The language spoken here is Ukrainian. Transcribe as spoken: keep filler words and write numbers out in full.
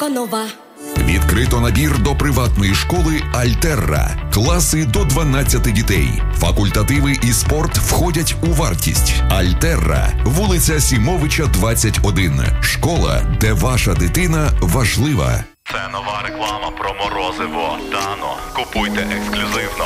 Морозиво нова. Відкрито набір до приватної школи «Альтерра». Класи до дванадцяти дітей. Факультативи і спорт входять у вартість. «Альтерра», вулиця Сімовича, двадцять один. Школа, де ваша дитина важлива. Це нова реклама про морозиво Дано. Купуйте ексклюзивно.